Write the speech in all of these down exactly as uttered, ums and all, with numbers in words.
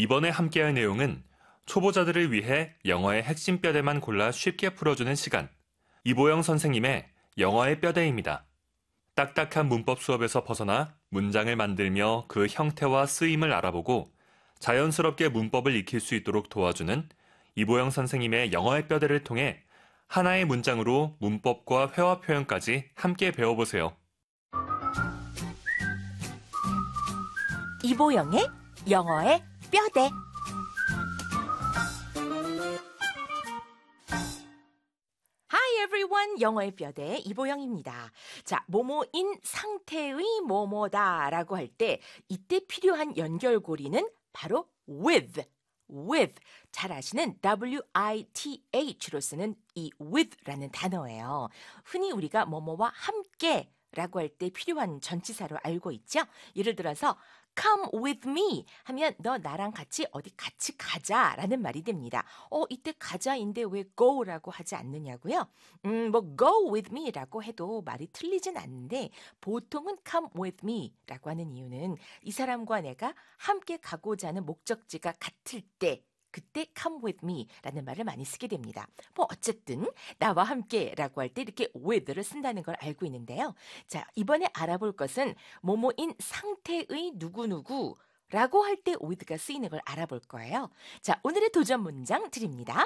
이번에 함께할 내용은 초보자들을 위해 영어의 핵심 뼈대만 골라 쉽게 풀어주는 시간, 이보영 선생님의 영어의 뼈대입니다. 딱딱한 문법 수업에서 벗어나 문장을 만들며 그 형태와 쓰임을 알아보고 자연스럽게 문법을 익힐 수 있도록 도와주는 이보영 선생님의 영어의 뼈대를 통해 하나의 문장으로 문법과 회화 표현까지 함께 배워보세요. 이보영의 영어의 뼈대. Hi everyone, 영어의 뼈대 이보영입니다. 자, 뭐뭐인 상태의 뭐뭐다라고 할 때 이때 필요한 연결고리는 바로 with. with. 잘 아시는 W-I-T-H로 쓰는 이 with라는 단어예요. 흔히 우리가 뭐뭐와 함께라고 할 때 필요한 전치사로 알고 있죠? 예를 들어서 Come with me 하면 너 나랑 같이 어디 같이 가자라는 말이 됩니다. 어, 이때 가자인데 왜 go라고 하지 않느냐고요? 음, 뭐 go with me라고 해도 말이 틀리진 않는데 보통은 come with me라고 하는 이유는 이 사람과 내가 함께 가고자 하는 목적지가 같을 때 그때 come with me라는 말을 많이 쓰게 됩니다. 뭐 어쨌든 나와 함께라고 할 때 이렇게 with를 쓴다는 걸 알고 있는데요. 자, 이번에 알아볼 것은 뭐뭐인 상태의 누구누구라고 할 때 with가 쓰이는 걸 알아볼 거예요. 자, 오늘의 도전 문장 드립니다.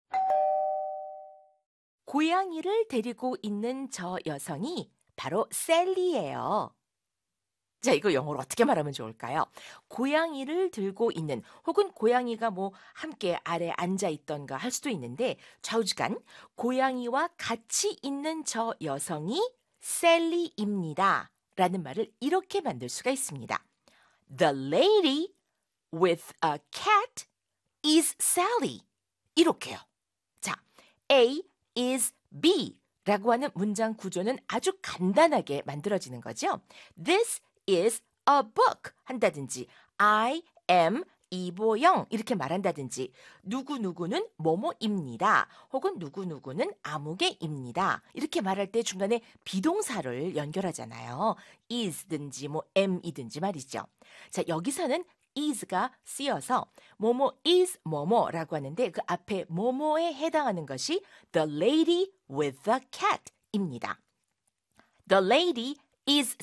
고양이를 데리고 있는 저 여성이 바로 셀리예요. 자, 이거 영어로 어떻게 말하면 좋을까요? 고양이를 들고 있는 혹은 고양이가 뭐 함께 아래 앉아 있던가 할 수도 있는데 좌우지간 고양이와 같이 있는 저 여성이 셀리입니다. 라는 말을 이렇게 만들 수가 있습니다. The lady with a cat is Sally. 이렇게요. 자, A is B 라고 하는 문장 구조는 아주 간단하게 만들어지는 거죠. This is a book 한다든지 I am 이보영 이렇게 말한다든지 누구누구는 뭐뭐입니다. 혹은 누구누구는 아무개입니다. 이렇게 말할 때 중간에 비동사를 연결하잖아요. is든지 뭐 am이든지 말이죠. 자, 여기서는 is가 쓰여서 뭐뭐 is 뭐뭐라고 하는데 그 앞에 뭐뭐에 해당하는 것이 the lady with the cat 입니다. The lady is